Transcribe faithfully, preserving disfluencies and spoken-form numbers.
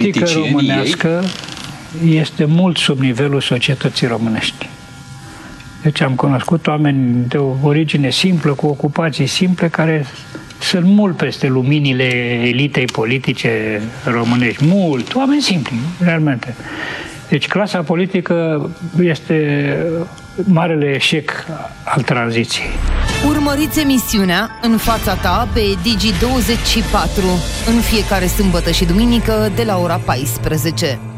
politică românească ei... este mult sub nivelul societății românești. Deci am cunoscut oameni de o origine simplă, cu ocupații simple, care sunt mult peste luminile elitei politice românești. Mult. Oameni simpli, realmente. Deci clasa politică este marele eșec al tranziției. Urmăriți emisiunea În fața ta pe Digi douăzeci și patru în fiecare sâmbătă și duminică de la ora paisprezece.